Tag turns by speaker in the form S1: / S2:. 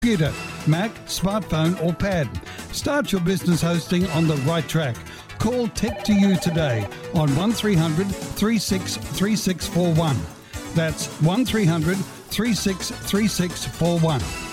S1: computer, Mac, smartphone or pad. Start your business hosting on the right track. Call Tech2U today on 1300 363641. That's 1300 363641.